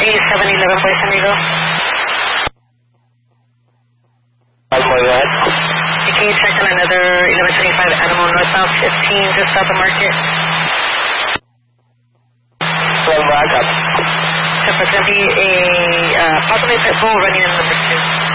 A711 for San Diego. Go ahead. Can you check on another 1125 Animal northbound 15 just south of Market? Back up. So it's going to be a possibly pit bull running in number 2.